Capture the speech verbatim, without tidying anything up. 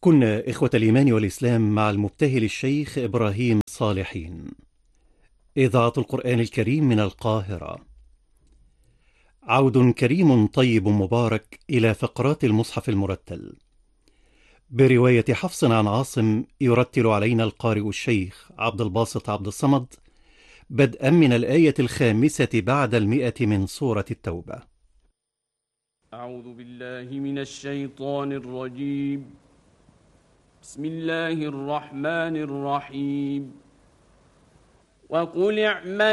كنا إخوة الإيمان والإسلام مع المبتهل الشيخ إبراهيم صالحين. إذاعة القرآن الكريم من القاهرة. عود كريم طيب مبارك إلى فقرات المصحف المرتل برواية حفص عن عاصم، يرتل علينا القارئ الشيخ عبد الباسط عبد الصمد، بدءا من الآية الخامسة بعد المئة من سورة التوبة. أعوذ بالله من الشيطان الرجيم. بسم الله الرحمن الرحيم. وقل اعملوا